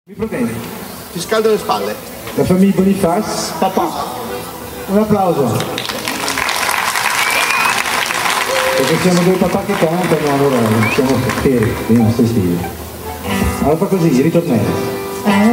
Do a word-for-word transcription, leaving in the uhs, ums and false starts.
Mi proteggi. Ti scaldo le spalle. La famiglia Boniface. Papà. Un applauso. Perché siamo due papà che cantano, allora siamo fieri dei nostri stili. Allora fa così, ritornello.